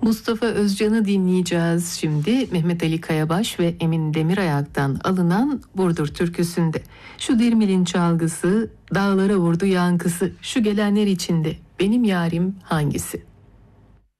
Mustafa Özcan'ı dinleyeceğiz şimdi. Mehmet Ali Kayabaş ve Emin Demirayak'tan alınan Burdur türküsünde. Şu dirmilin çalgısı, dağlara vurdu yankısı, şu gelenler içinde benim yarim hangisi?